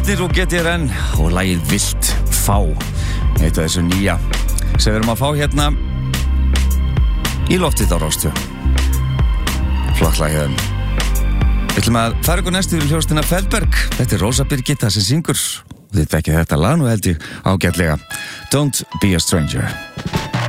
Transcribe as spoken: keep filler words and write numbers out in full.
Þið og G T R N og lagið Vilt Fá. Eitt af þessu nýja sem við erum að fá hérna í loftið á Rástvö. Flott lag hérna. Við ætlum að fara ykkur næstu við hljóstina Feldberg. Þetta er Rósa Birgitta sem syngur. Þið þekkið þetta lag nú held ég ágætlega. Don't be a stranger.